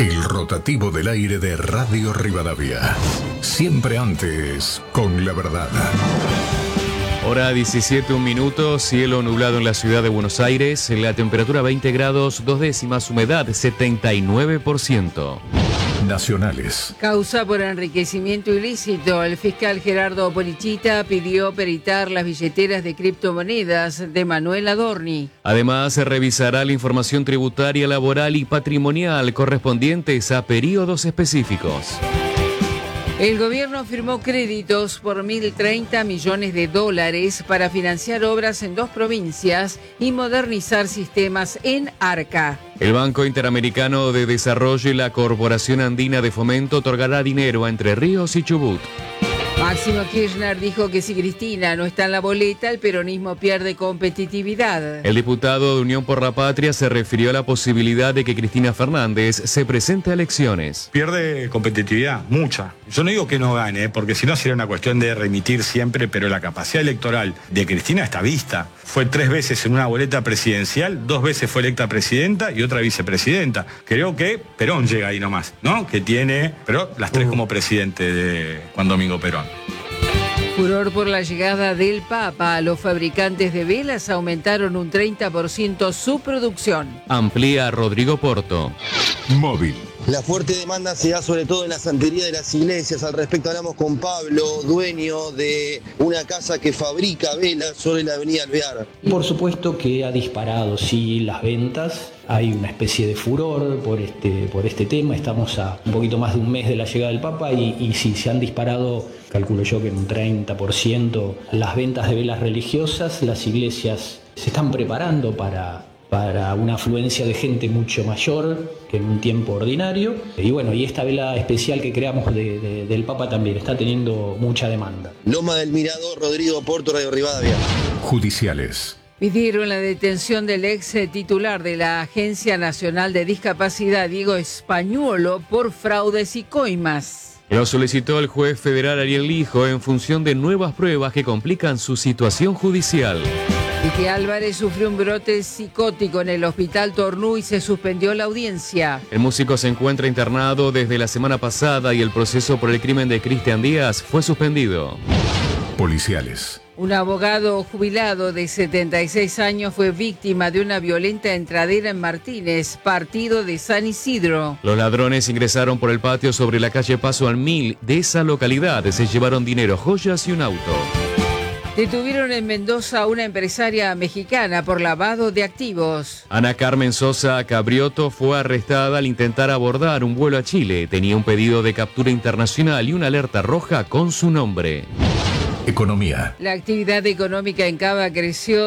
El rotativo del aire de Radio Rivadavia. Siempre antes, con la verdad. Hora 17 minutos, cielo nublado en la ciudad de Buenos Aires, la temperatura 20 grados, 2 décimas, humedad 79%. Nacionales. Causa por enriquecimiento ilícito. El fiscal Gerardo Polichita pidió peritar las billeteras de criptomonedas de Manuel Adorni. Además, se revisará la información tributaria, laboral y patrimonial correspondientes a periodos específicos. El gobierno firmó créditos por 1.030 millones de dólares para financiar obras en 2 provincias y modernizar sistemas en Arca. El Banco Interamericano de Desarrollo y la Corporación Andina de Fomento otorgará dinero a Entre Ríos y Chubut. Máximo Kirchner dijo que si Cristina no está en la boleta, el peronismo pierde competitividad. El diputado de Unión por la Patria se refirió a la posibilidad de que Cristina Fernández se presente a elecciones. Pierde competitividad, mucha. Yo no digo que no gane, porque si no sería una cuestión de remitir siempre, pero la capacidad electoral de Cristina está vista. Fue 3 veces en una boleta presidencial, 2 veces fue electa presidenta y otra vicepresidenta. Creo que Perón llega ahí nomás, ¿no? Que tiene, pero las 3 como presidente de Juan Domingo Perón. Furor por la llegada del Papa. Los fabricantes de velas aumentaron un 30% su producción. Amplía Rodrigo Porto. Móvil. La fuerte demanda se da sobre todo en la santería de las iglesias. Al respecto hablamos con Pablo, dueño de una casa que fabrica velas sobre la avenida Alvear. Por supuesto que ha disparado, sí, las ventas. Hay una especie de furor por este tema. Estamos a un poquito más de un mes de la llegada del Papa y sí, se han disparado, calculo yo que en un 30%, las ventas de velas religiosas. Las iglesias se están preparando para una afluencia de gente mucho mayor que en un tiempo ordinario. Y bueno, y esta vela especial que creamos del Papa también está teniendo mucha demanda. Loma del Mirador, Rodrigo Porto, Radio Rivadavia. Judiciales. Pidieron la detención del ex titular de la Agencia Nacional de Discapacidad, Diego Españuolo, por fraudes y coimas. Lo solicitó el juez federal Ariel Lijo en función de nuevas pruebas que complican su situación judicial. Vicky Álvarez sufrió un brote psicótico en el hospital Tornú y se suspendió la audiencia. El músico se encuentra internado desde la semana pasada y el proceso por el crimen de Cristian Díaz fue suspendido. Policiales. Un abogado jubilado de 76 años fue víctima de una violenta entradera en Martínez, partido de San Isidro. Los ladrones ingresaron por el patio sobre la calle Paso al Mil de esa localidad. Se llevaron dinero, joyas y un auto. Detuvieron en Mendoza a una empresaria mexicana por lavado de activos. Ana Carmen Sosa Cabrioto fue arrestada al intentar abordar un vuelo a Chile. Tenía un pedido de captura internacional y una alerta roja con su nombre. Economía. La actividad económica en Cava creció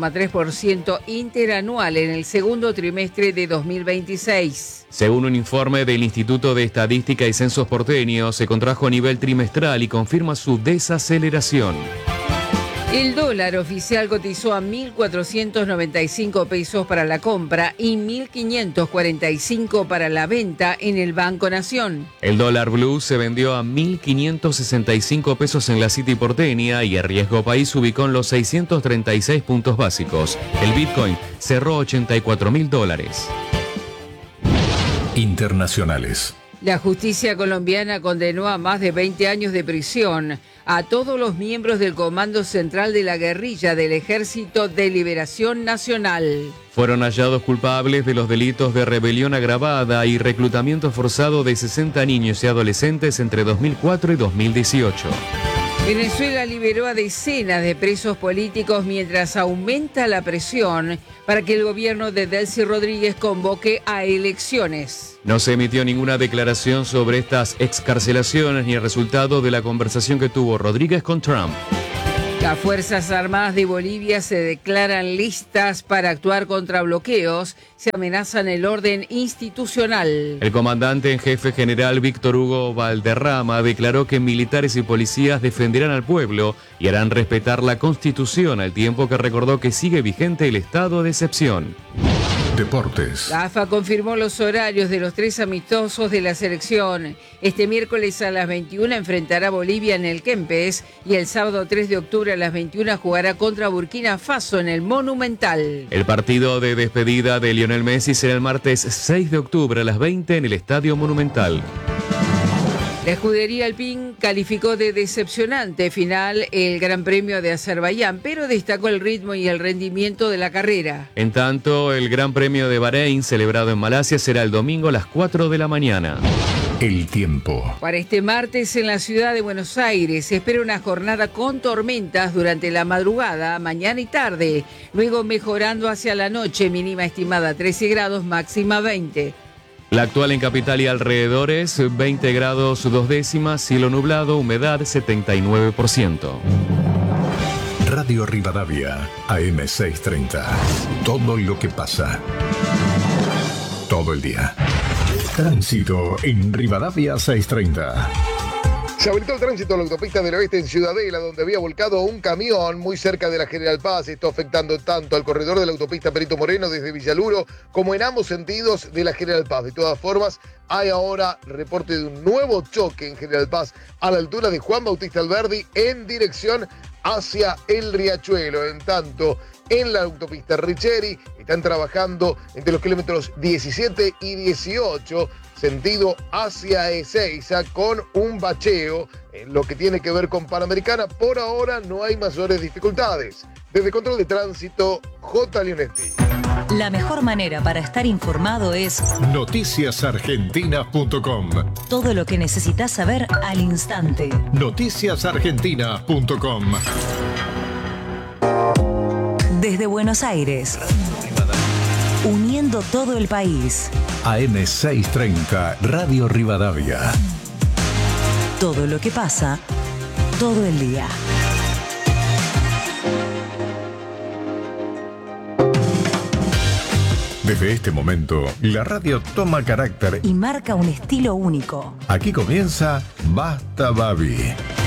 0,3% interanual en el segundo trimestre de 2026. Según un informe del Instituto de Estadística y Censos Porteño, se contrajo a nivel trimestral y confirma su desaceleración. El dólar oficial cotizó a 1.495 pesos para la compra y 1.545 para la venta en el Banco Nación. El dólar blue se vendió a 1.565 pesos en la City porteña y el riesgo país se ubicó en los 636 puntos básicos. El Bitcoin cerró $84.000. Internacionales. La justicia colombiana condenó a más de 20 años de prisión a todos los miembros del Comando Central de la Guerrilla del Ejército de Liberación Nacional. Fueron hallados culpables de los delitos de rebelión agravada y reclutamiento forzado de 60 niños y adolescentes entre 2004 y 2018. Venezuela liberó a decenas de presos políticos mientras aumenta la presión para que el gobierno de Delcy Rodríguez convoque a elecciones. No se emitió ninguna declaración sobre estas excarcelaciones ni el resultado de la conversación que tuvo Rodríguez con Trump. Las Fuerzas Armadas de Bolivia se declaran listas para actuar contra bloqueos. Se amenazan el orden institucional. El comandante en jefe general Víctor Hugo Valderrama declaró que militares y policías defenderán al pueblo y harán respetar la Constitución, al tiempo que recordó que sigue vigente el estado de excepción. deportes, La AFA confirmó los horarios de los 3 amistosos de la selección. Este miércoles a las 21 enfrentará a Bolivia en el Kempes y el sábado 3 de octubre a las 21 jugará contra Burkina Faso en el Monumental. El partido de despedida de Lionel Messi será el martes 6 de octubre a las 20 en el Estadio Monumental. La escudería Alpine calificó de decepcionante final el Gran Premio de Azerbaiyán, pero destacó el ritmo y el rendimiento de la carrera. En tanto, el Gran Premio de Bahrein, celebrado en Malasia, será el domingo a las 4 de la mañana. el tiempo. Para este martes en la ciudad de Buenos Aires se espera una jornada con tormentas durante la madrugada, mañana y tarde, luego mejorando hacia la noche, mínima estimada 13 grados, máxima 20. La actual en Capital y alrededores, 20 grados 2 décimas, cielo nublado, humedad 79%. Radio Rivadavia, AM630. Todo lo que pasa. Todo el día. Tránsito en Rivadavia 630. Se habilitó el tránsito a la autopista del oeste en Ciudadela, donde había volcado un camión muy cerca de la General Paz. Esto afectando tanto al corredor de la autopista Perito Moreno desde Villaluro como en ambos sentidos de la General Paz. De todas formas, hay ahora reporte de un nuevo choque en General Paz a la altura de Juan Bautista Alberdi en dirección hacia el Riachuelo. En tanto, en la autopista Richeri están trabajando entre los kilómetros 17 y 18, sentido hacia Ezeiza, con un bacheo en lo que tiene que ver con Panamericana. Por ahora no hay mayores dificultades. Desde Control de Tránsito, J. Leonetti. La mejor manera para estar informado es noticiasargentinas.com. todo lo que necesitas saber al instante. noticiasargentinas.com. Desde Buenos Aires, uniendo todo el país. AM630, Radio Rivadavia. Todo lo que pasa, todo el día. Desde este momento, la radio toma carácter Y marca un estilo único. Aquí comienza Basta Babi.